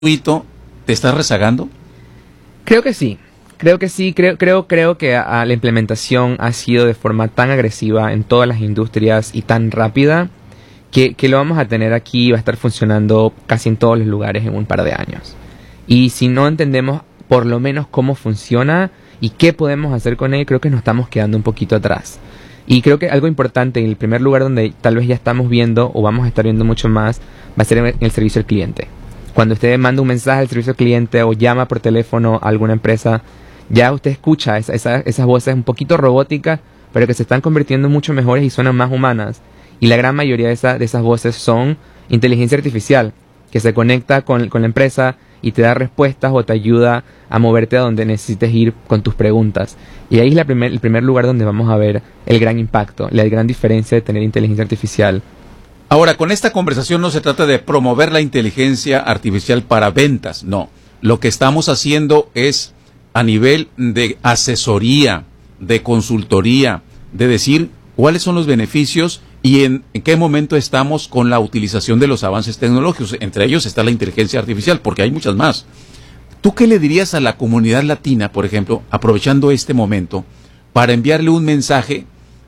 gratuito, ¿te estás rezagando? Creo que sí. Creo que la implementación ha sido de forma tan agresiva en todas las industrias y tan rápida que lo vamos a tener aquí y va a estar funcionando casi en todos los lugares en un par de años. Y si no entendemos por lo menos cómo funciona y qué podemos hacer con él, creo que nos estamos quedando un poquito atrás. Y creo que algo importante, en el primer lugar donde tal vez ya estamos viendo o vamos a estar viendo mucho más, va a ser en el servicio al cliente. Cuando usted manda un mensaje al servicio al cliente o llama por teléfono a alguna empresa, ya usted escucha esas voces un poquito robóticas, pero que se están convirtiendo mucho mejores y suenan más humanas. Y la gran mayoría de esas voces son inteligencia artificial, que se conecta con la empresa y te da respuestas o te ayuda a moverte a donde necesites ir con tus preguntas. Y ahí es el primer lugar donde vamos a ver el gran impacto, la gran diferencia de tener inteligencia artificial. Ahora, con esta conversación no se trata de promover la inteligencia artificial para ventas, no. Lo que estamos haciendo es a nivel de asesoría, de consultoría, de decir cuáles son los beneficios y en qué momento estamos con la utilización de los avances tecnológicos. Entre ellos está la inteligencia artificial, porque hay muchas más. ¿Tú qué le dirías a la comunidad latina, por ejemplo, aprovechando este momento, para enviarle un mensaje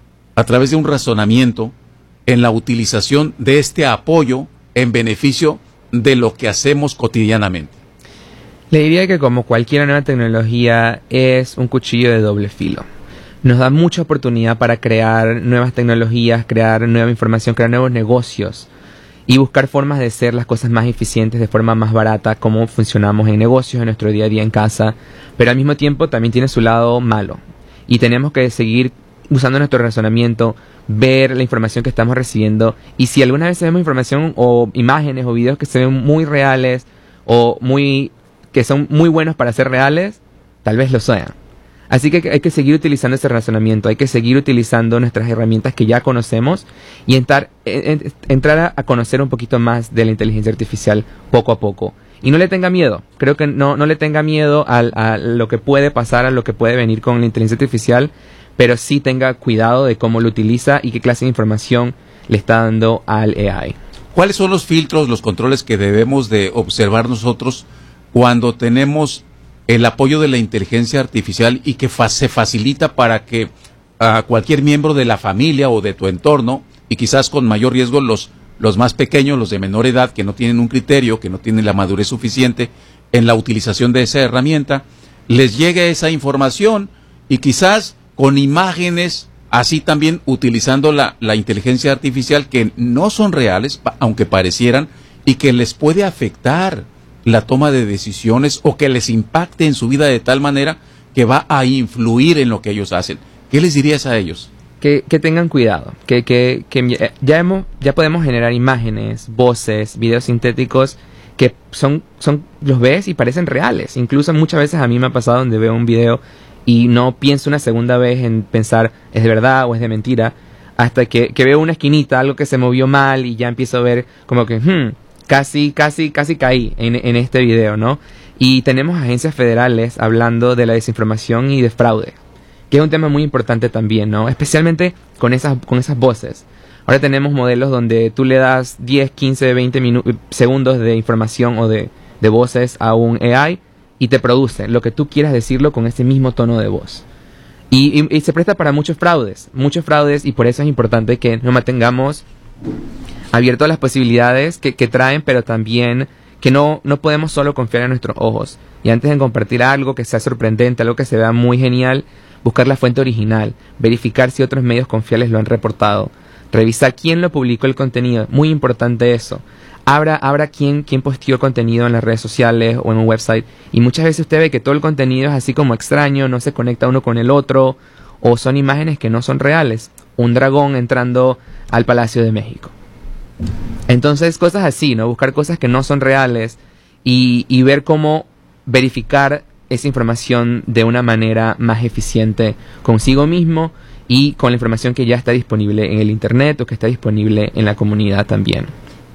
a través de un razonamiento en la utilización de este apoyo en beneficio de lo que hacemos cotidianamente? Le diría que como cualquier nueva tecnología es un cuchillo de doble filo. Nos da mucha oportunidad para crear nuevas tecnologías, crear nueva información, crear nuevos negocios y buscar formas de hacer las cosas más eficientes de forma más barata, como funcionamos en negocios, en nuestro día a día en casa, pero al mismo tiempo también tiene su lado malo y tenemos que seguir usando nuestro razonamiento, ver la información que estamos recibiendo y si alguna vez vemos información o imágenes o videos que se ven muy reales o que son muy buenos para ser reales, tal vez lo sean. Así que hay que seguir utilizando ese razonamiento, hay que seguir utilizando nuestras herramientas que ya conocemos y entrar a conocer un poquito más de la inteligencia artificial poco a poco. Y no le tenga miedo, creo que no le tenga miedo a lo que puede pasar, a lo que puede venir con la inteligencia artificial, pero sí tenga cuidado de cómo lo utiliza y qué clase de información le está dando al AI. ¿Cuáles son los filtros, los controles que debemos de observar nosotros cuando tenemos el apoyo de la inteligencia artificial y que se facilita para que cualquier miembro de la familia o de tu entorno, y quizás con mayor riesgo los más pequeños, los de menor edad, que no tienen un criterio, que no tienen la madurez suficiente en la utilización de esa herramienta, les llegue esa información y quizás con imágenes, así también utilizando la inteligencia artificial que no son reales, aunque parecieran, y que les puede afectar la toma de decisiones o que les impacte en su vida de tal manera que va a influir en lo que ellos hacen? ¿Qué les dirías a ellos? Que tengan cuidado, que ya podemos generar imágenes, voces, videos sintéticos que los ves y parecen reales. Incluso muchas veces a mí me ha pasado donde veo un video y no pienso una segunda vez en pensar es de verdad o es de mentira, hasta que veo una esquinita, algo que se movió mal y ya empiezo a ver como que casi caí en este video, ¿no? Y tenemos agencias federales hablando de la desinformación y de fraude, que es un tema muy importante también, ¿no? Especialmente con esas voces. Ahora tenemos modelos donde tú le das 10, 15, 20 segundos de información o de voces a un AI y te produce lo que tú quieras decirlo con ese mismo tono de voz. Y se presta para muchos fraudes, y por eso es importante que nos mantengamos abierto a las posibilidades que traen, pero también que no podemos solo confiar en nuestros ojos. Y antes de compartir algo que sea sorprendente, algo que se vea muy genial, buscar la fuente original, verificar si otros medios confiables lo han reportado, revisar quién lo publicó el contenido, muy importante eso. Abra quién posteó el contenido en las redes sociales o en un website, y muchas veces usted ve que todo el contenido es así como extraño, no se conecta uno con el otro, o son imágenes que no son reales. Un dragón entrando al Palacio de México. Entonces, cosas así, ¿no? Buscar cosas que no son reales y ver cómo verificar esa información de una manera más eficiente consigo mismo y con la información que ya está disponible en el internet o que está disponible en la comunidad también.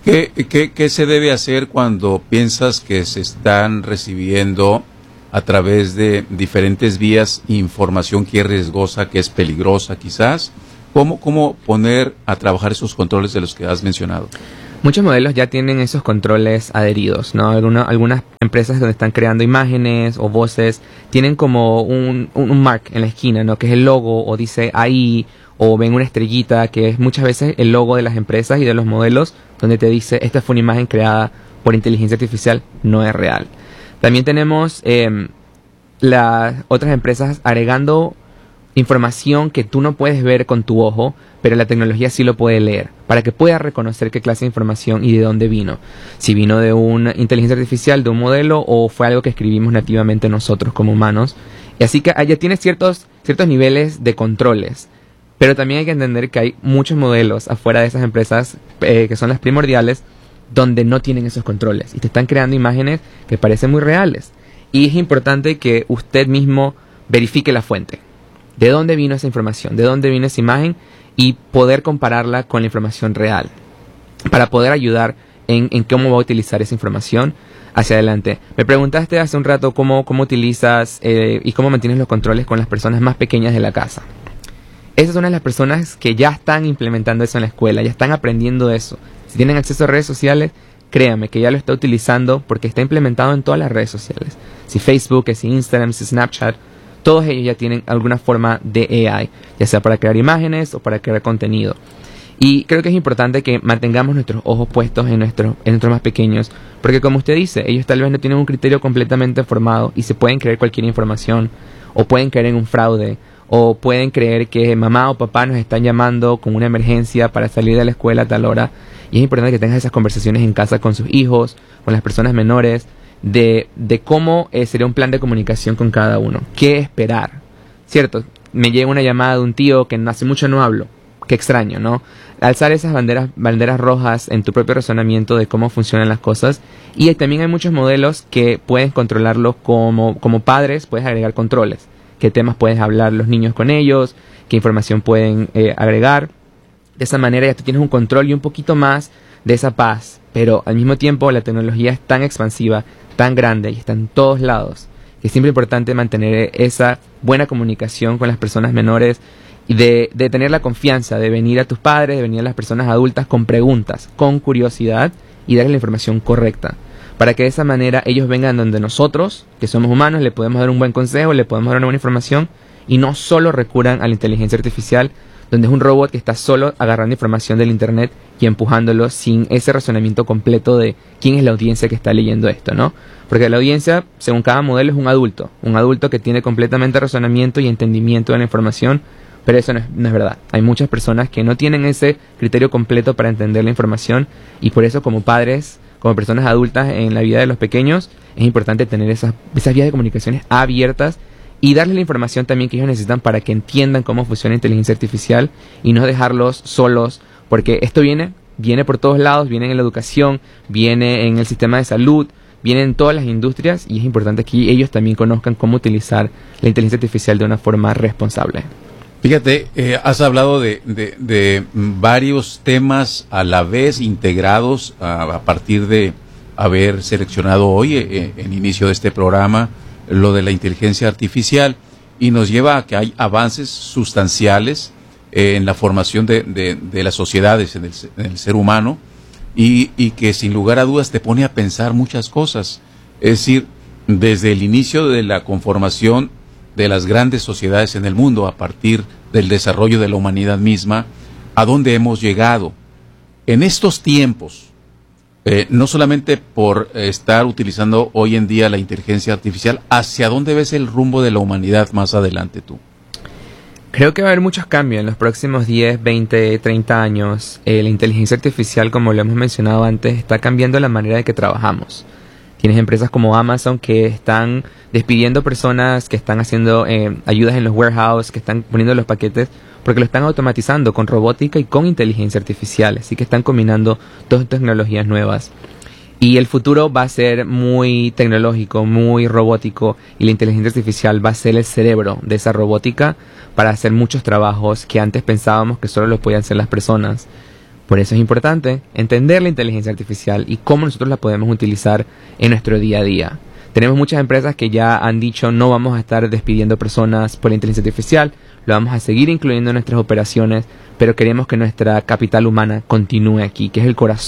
¿Qué se debe hacer cuando piensas que se están recibiendo a través de diferentes vías información que es riesgosa, que es peligrosa quizás? ¿Cómo poner a trabajar esos controles de los que has mencionado? Muchos modelos ya tienen esos controles adheridos, ¿no? Algunas empresas donde están creando imágenes o voces tienen como un mark en la esquina, ¿no? Que es el logo, o dice AI, o ven una estrellita, que es muchas veces el logo de las empresas y de los modelos, donde te dice, esta fue una imagen creada por inteligencia artificial, no es real. También tenemos las otras empresas agregando información que tú no puedes ver con tu ojo, pero la tecnología sí lo puede leer, para que pueda reconocer qué clase de información y de dónde vino. Si vino de una inteligencia artificial, de un modelo, o fue algo que escribimos nativamente nosotros como humanos. Y así que ya tiene ciertos niveles de controles. Pero también hay que entender que hay muchos modelos afuera de esas empresas, que son las primordiales, donde no tienen esos controles. Y te están creando imágenes que parecen muy reales. Y es importante que usted mismo verifique la fuente. ¿De dónde vino esa información? ¿De dónde vino esa imagen? Y poder compararla con la información real, para poder ayudar en cómo va a utilizar esa información hacia adelante. Me preguntaste hace un rato cómo utilizas y cómo mantienes los controles con las personas más pequeñas de la casa. Esas son las personas que ya están implementando eso en la escuela, ya están aprendiendo eso. Si tienen acceso a redes sociales, créame que ya lo está utilizando, porque está implementado en todas las redes sociales. Si Facebook, si Instagram, si Snapchat, todos ellos ya tienen alguna forma de AI, ya sea para crear imágenes o para crear contenido. Y creo que es importante que mantengamos nuestros ojos puestos en nuestros más pequeños, porque como usted dice, ellos tal vez no tienen un criterio completamente formado y se pueden creer cualquier información, o pueden creer en un fraude, o pueden creer que mamá o papá nos están llamando con una emergencia para salir de la escuela a tal hora. Y es importante que tengas esas conversaciones en casa con sus hijos, con las personas menores, de cómo sería un plan de comunicación con cada uno. ¿Qué esperar? ¿Cierto? Me llega una llamada de un tío que hace mucho no hablo. Qué extraño, ¿no? Alzar esas banderas rojas en tu propio razonamiento de cómo funcionan las cosas. Y también hay muchos modelos que puedes controlarlos como padres, puedes agregar controles. Qué temas pueden hablar los niños con ellos, qué información pueden agregar. De esa manera ya tú tienes un control y un poquito más de esa paz. Pero al mismo tiempo la tecnología es tan expansiva, tan grande y está en todos lados, que es siempre importante mantener esa buena comunicación con las personas menores y de tener la confianza de venir a tus padres, de venir a las personas adultas con preguntas, con curiosidad, y darles la información correcta, para que de esa manera ellos vengan donde nosotros, que somos humanos, le podemos dar un buen consejo, le podemos dar una buena información, y no solo recurran a la inteligencia artificial, donde es un robot que está solo agarrando información del internet y empujándolo sin ese razonamiento completo de quién es la audiencia que está leyendo esto, ¿no? Porque la audiencia, según cada modelo, es un adulto que tiene completamente razonamiento y entendimiento de la información, pero eso no es verdad. Hay muchas personas que no tienen ese criterio completo para entender la información, y por eso, como padres, como personas adultas en la vida de los pequeños, es importante tener esas vías de comunicaciones abiertas y darles la información también que ellos necesitan para que entiendan cómo funciona la inteligencia artificial, y no dejarlos solos, porque esto viene por todos lados, viene en la educación, viene en el sistema de salud, viene en todas las industrias, y es importante que ellos también conozcan cómo utilizar la inteligencia artificial de una forma responsable. Fíjate, has hablado de varios temas a la vez integrados a partir de haber seleccionado hoy, en inicio de este programa, lo de la inteligencia artificial, y nos lleva a que hay avances sustanciales en la formación de las sociedades, en el ser humano, y que sin lugar a dudas te pone a pensar muchas cosas. Es decir, desde el inicio de la conformación de las grandes sociedades en el mundo, a partir del desarrollo de la humanidad misma, a dónde hemos llegado. En estos tiempos, no solamente por estar utilizando hoy en día la inteligencia artificial, ¿hacia dónde ves el rumbo de la humanidad más adelante tú? Creo que va a haber muchos cambios en los próximos 10, 20, 30 años. La inteligencia artificial, como lo hemos mencionado antes, está cambiando la manera de que trabajamos. Tienes empresas como Amazon que están despidiendo personas, que están haciendo ayudas en los warehouses, que están poniendo los paquetes, porque lo están automatizando con robótica y con inteligencia artificial. Así que están combinando dos tecnologías nuevas. Y el futuro va a ser muy tecnológico, muy robótico, y la inteligencia artificial va a ser el cerebro de esa robótica para hacer muchos trabajos que antes pensábamos que solo los podían hacer las personas. Por eso es importante entender la inteligencia artificial y cómo nosotros la podemos utilizar en nuestro día a día. Tenemos muchas empresas que ya han dicho no vamos a estar despidiendo personas por la inteligencia artificial, lo vamos a seguir incluyendo en nuestras operaciones, pero queremos que nuestra capital humana continúe aquí, que es el corazón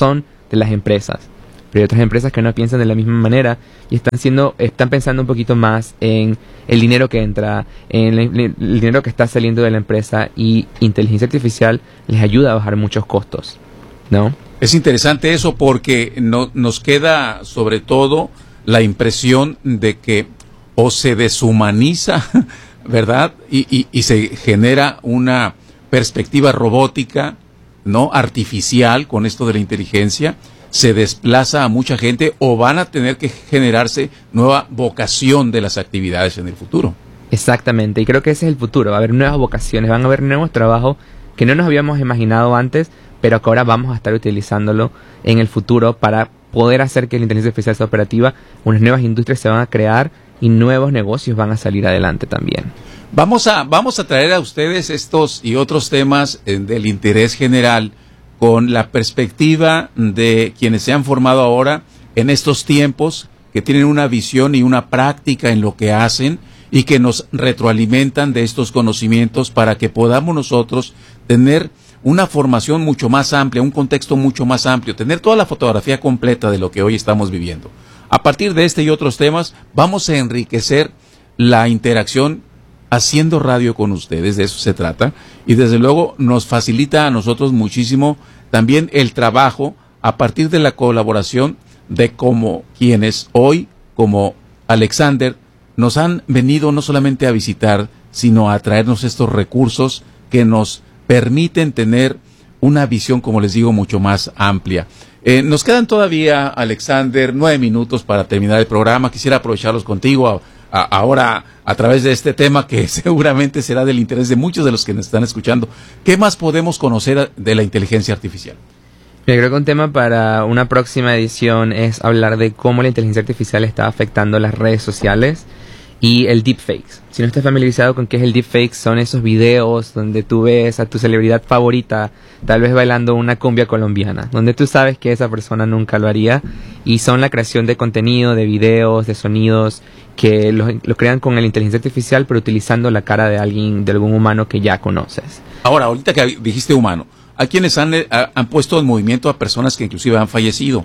de las empresas. Pero hay otras empresas que no piensan de la misma manera y están pensando un poquito más en el dinero que entra, en el dinero que está saliendo de la empresa, y inteligencia artificial les ayuda a bajar muchos costos, ¿no? Es interesante eso porque nos queda sobre todo la impresión de que o se deshumaniza, ¿verdad? Y se genera una perspectiva robótica, ¿no? Artificial con esto de la inteligencia. Se desplaza a mucha gente o van a tener que generarse nueva vocación de las actividades en el futuro. Exactamente, y creo que ese es el futuro. Va a haber nuevas vocaciones, van a haber nuevos trabajos que no nos habíamos imaginado antes, pero que ahora vamos a estar utilizándolo en el futuro para poder hacer que la inteligencia artificial sea operativa. Unas nuevas industrias se van a crear y nuevos negocios van a salir adelante también. Vamos a traer a ustedes estos y otros temas del interés general con la perspectiva de quienes se han formado ahora en estos tiempos, que tienen una visión y una práctica en lo que hacen y que nos retroalimentan de estos conocimientos para que podamos nosotros tener una formación mucho más amplia, un contexto mucho más amplio, tener toda la fotografía completa de lo que hoy estamos viviendo. A partir de este y otros temas, vamos a enriquecer la interacción haciendo radio con ustedes, de eso se trata, y desde luego nos facilita a nosotros muchísimo también el trabajo a partir de la colaboración de como quienes hoy, como Alexander, nos han venido no solamente a visitar, sino a traernos estos recursos que nos permiten tener una visión, como les digo, mucho más amplia. Nos quedan todavía, Alexander, 9 minutos para terminar el programa. Quisiera aprovecharlos contigo ahora a través de este tema que seguramente será del interés de muchos de los que nos están escuchando. ¿Qué más podemos conocer de la inteligencia artificial? Yo creo que un tema para una próxima edición es hablar de cómo la inteligencia artificial está afectando las redes sociales y el deepfakes. Si no estás familiarizado con qué es el deepfake, son esos videos donde tú ves a tu celebridad favorita tal vez bailando una cumbia colombiana, donde tú sabes que esa persona nunca lo haría, y son la creación de contenido, de videos, de sonidos que lo crean con la inteligencia artificial, pero utilizando la cara de alguien, de algún humano que ya conoces. Ahora, ahorita que dijiste humano, hay quienes han puesto en movimiento a personas que inclusive han fallecido.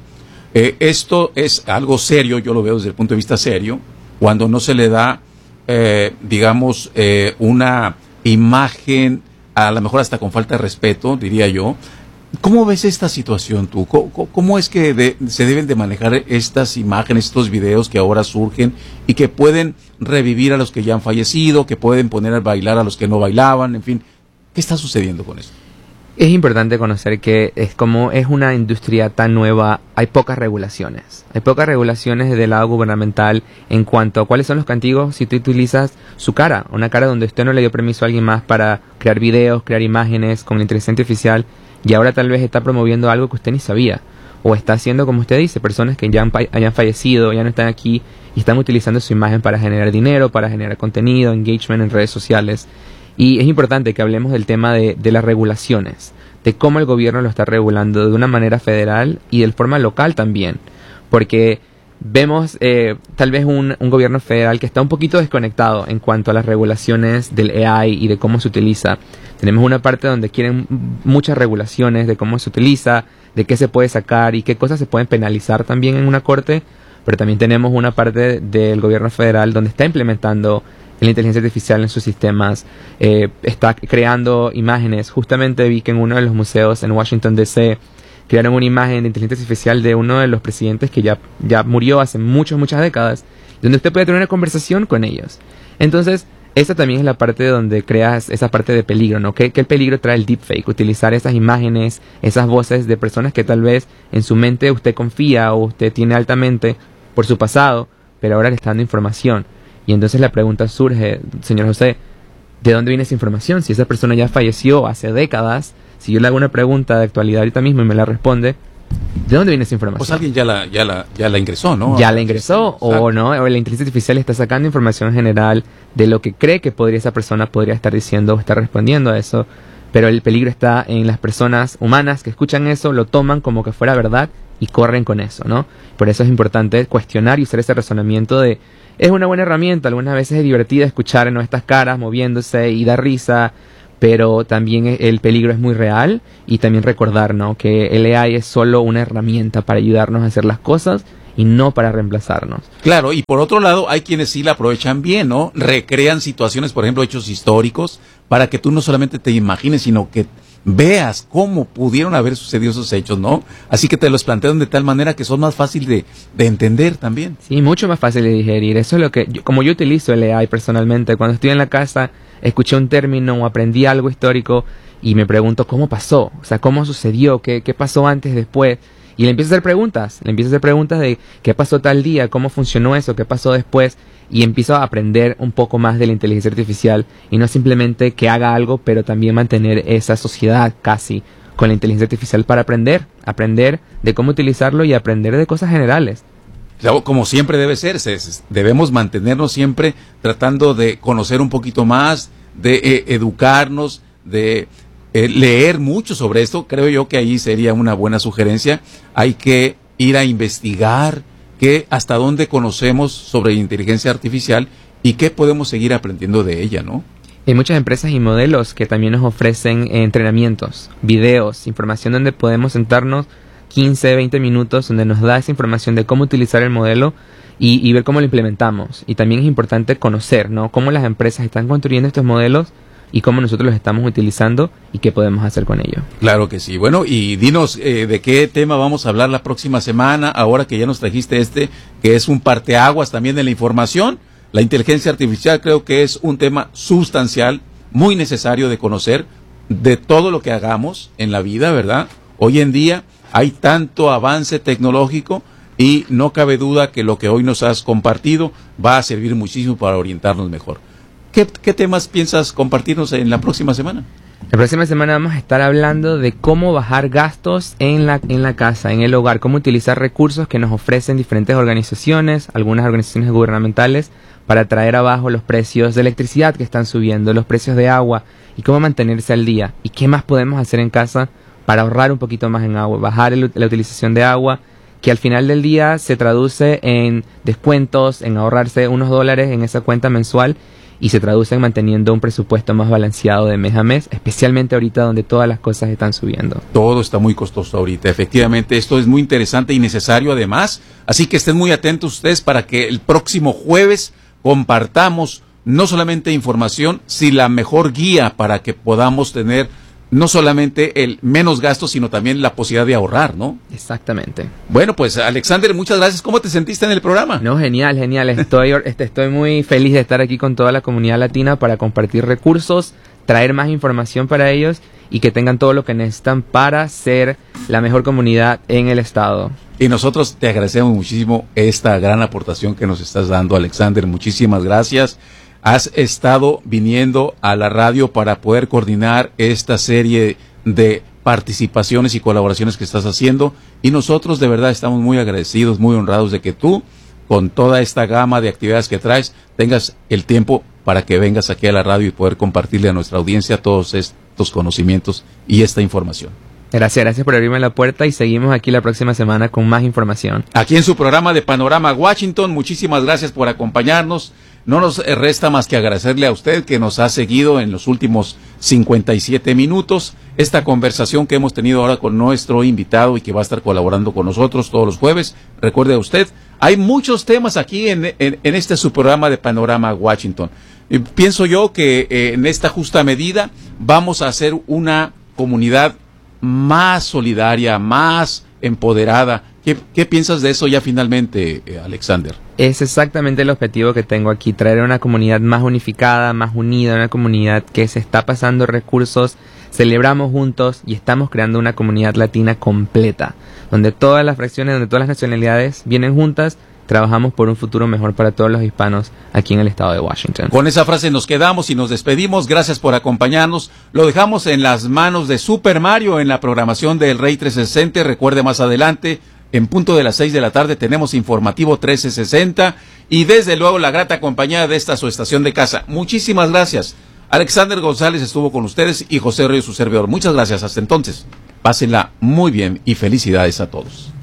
Esto es algo serio, yo lo veo desde el punto de vista serio, cuando no se le da, una imagen, a lo mejor hasta con falta de respeto, diría yo. ¿Cómo ves esta situación tú? ¿Cómo es que se deben de manejar estas imágenes, estos videos que ahora surgen y que pueden revivir a los que ya han fallecido, que pueden poner a bailar a los que no bailaban, en fin? ¿Qué está sucediendo con esto? Es importante conocer que como es una industria tan nueva, hay pocas regulaciones. Hay pocas regulaciones del lado gubernamental en cuanto a cuáles son los castigos si tú utilizas su cara, una cara donde usted no le dio permiso a alguien más para crear videos, crear imágenes con la inteligencia artificial, y ahora tal vez está promoviendo algo que usted ni sabía. O está haciendo, como usted dice, personas que ya hayan fallecido, ya no están aquí, y están utilizando su imagen para generar dinero, para generar contenido, engagement en redes sociales. Y es importante que hablemos del tema de las regulaciones, de cómo el gobierno lo está regulando de una manera federal y de forma local también, porque vemos tal vez un gobierno federal que está un poquito desconectado en cuanto a las regulaciones del AI y de cómo se utiliza. Tenemos una parte donde quieren muchas regulaciones de cómo se utiliza, de qué se puede sacar y qué cosas se pueden penalizar también en una corte, pero también tenemos una parte del gobierno federal donde está implementando la inteligencia artificial en sus sistemas, está creando imágenes. Justamente vi que en uno de los museos en Washington DC crearon una imagen de inteligencia artificial de uno de los presidentes que ya murió hace muchas décadas, donde usted puede tener una conversación con ellos. Entonces, esa también es la parte donde creas esa parte de peligro, ¿no? ¿Qué peligro trae el deepfake? Utilizar esas imágenes, esas voces de personas que tal vez en su mente usted confía o usted tiene altamente por su pasado, pero ahora le está dando información. Y entonces la pregunta surge, señor José, ¿de dónde viene esa información? Si esa persona ya falleció hace décadas, si yo le hago una pregunta de actualidad ahorita mismo y me la responde, ¿de dónde viene esa información? Pues alguien ya la ingresó, ¿no? Ya la ingresó, o no, o la inteligencia artificial está sacando información general de lo que cree que esa persona podría estar diciendo o estar respondiendo a eso, pero el peligro está en las personas humanas que escuchan eso, lo toman como que fuera verdad y corren con eso, ¿no? Por eso es importante cuestionar y usar ese razonamiento de... Es una buena herramienta, algunas veces es divertida escuchar, ¿no?, estas caras moviéndose y da risa, pero también el peligro es muy real, y también recordar, ¿no?, que el AI es solo una herramienta para ayudarnos a hacer las cosas y no para reemplazarnos. Claro, y por otro lado hay quienes sí la aprovechan bien, ¿no? Recrean situaciones, por ejemplo, hechos históricos, para que tú no solamente te imagines, sino que veas cómo pudieron haber sucedido esos hechos, ¿no? Así que te los plantean de tal manera que son más fáciles de entender también. Sí, mucho más fácil de digerir. Eso es lo que, como yo utilizo el AI personalmente, cuando estoy en la casa, escuché un término o aprendí algo histórico y me pregunto cómo pasó, o sea, cómo sucedió, qué pasó antes, después. Y le empiezo a hacer preguntas de qué pasó tal día, cómo funcionó eso, qué pasó después, y empiezo a aprender un poco más de la inteligencia artificial, y no simplemente que haga algo, pero también mantener esa sociedad casi con la inteligencia artificial para aprender de cómo utilizarlo y aprender de cosas generales. Como siempre debe ser, debemos mantenernos siempre tratando de conocer un poquito más, de educarnos, de leer mucho sobre esto. Creo yo que ahí sería una buena sugerencia. Hay que ir a investigar hasta dónde conocemos sobre inteligencia artificial y qué podemos seguir aprendiendo de ella, ¿no? Hay muchas empresas y modelos que también nos ofrecen entrenamientos, videos, información donde podemos sentarnos 15, 20 minutos, donde nos da esa información de cómo utilizar el modelo y ver cómo lo implementamos. Y también es importante conocer, ¿no?, cómo las empresas están construyendo estos modelos y cómo nosotros los estamos utilizando y qué podemos hacer con ello. Claro que sí. Bueno, y dinos de qué tema vamos a hablar la próxima semana, ahora que ya nos trajiste que es un parteaguas también de la información. La inteligencia artificial creo que es un tema sustancial, muy necesario de conocer de todo lo que hagamos en la vida, ¿verdad? Hoy en día hay tanto avance tecnológico y no cabe duda que lo que hoy nos has compartido va a servir muchísimo para orientarnos mejor. ¿Qué temas piensas compartirnos en la próxima semana? La próxima semana vamos a estar hablando de cómo bajar gastos en la casa, en el hogar, cómo utilizar recursos que nos ofrecen diferentes organizaciones, algunas organizaciones gubernamentales, para traer abajo los precios de electricidad que están subiendo, los precios de agua, y cómo mantenerse al día. Y qué más podemos hacer en casa para ahorrar un poquito más en agua, bajar la utilización de agua, que al final del día se traduce en descuentos, en ahorrarse unos dólares en esa cuenta mensual, y se traduce en manteniendo un presupuesto más balanceado de mes a mes, especialmente ahorita donde todas las cosas están subiendo. Todo está muy costoso ahorita, efectivamente, esto es muy interesante y necesario además, así que estén muy atentos ustedes para que el próximo jueves compartamos no solamente información, sino la mejor guía para que podamos tener no solamente el menos gasto, sino también la posibilidad de ahorrar, ¿no? Exactamente. Bueno, pues Alexander, muchas gracias. ¿Cómo te sentiste en el programa? No, genial. Estoy muy feliz de estar aquí con toda la comunidad latina para compartir recursos, traer más información para ellos y que tengan todo lo que necesitan para ser la mejor comunidad en el estado. Y nosotros te agradecemos muchísimo esta gran aportación que nos estás dando, Alexander. Muchísimas gracias. Has estado viniendo a la radio para poder coordinar esta serie de participaciones y colaboraciones que estás haciendo, y nosotros de verdad estamos muy agradecidos, muy honrados de que tú, con toda esta gama de actividades que traes, tengas el tiempo para que vengas aquí a la radio y poder compartirle a nuestra audiencia todos estos conocimientos y esta información. Gracias por abrirme la puerta y seguimos aquí la próxima semana con más información. Aquí en su programa de Panorama Washington, muchísimas gracias por acompañarnos. No nos resta más que agradecerle a usted que nos ha seguido en los últimos 57 minutos. Esta conversación que hemos tenido ahora con nuestro invitado y que va a estar colaborando con nosotros todos los jueves. Recuerde usted, hay muchos temas aquí en este su programa de Panorama Washington. Pienso yo que en esta justa medida vamos a hacer una comunidad más solidaria, más empoderada. ¿Qué piensas de eso ya finalmente, Alexander? Es exactamente el objetivo que tengo aquí, traer una comunidad más unificada, más unida, una comunidad que se está pasando recursos, celebramos juntos y estamos creando una comunidad latina completa, donde todas las fracciones, donde todas las nacionalidades vienen juntas, trabajamos por un futuro mejor para todos los hispanos aquí en el estado de Washington. Con esa frase nos quedamos y nos despedimos. Gracias por acompañarnos. Lo dejamos en las manos de Super Mario en la programación del Rey 1360. Recuerde, más adelante, en punto de las 6 de la tarde, tenemos Informativo 1360 y desde luego la grata compañía de esta su estación de casa. Muchísimas gracias. Alexander González estuvo con ustedes y José Ríos, su servidor. Muchas gracias. Hasta entonces, pásenla muy bien y felicidades a todos.